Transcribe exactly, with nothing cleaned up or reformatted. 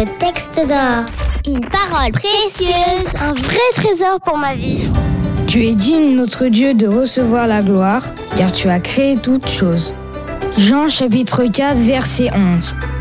Le texte d'or. Une parole précieuse. Un vrai trésor pour ma vie. Tu es digne, notre Dieu, de recevoir la gloire, car tu as créé toutes choses. Jean chapitre quatre, verset onze.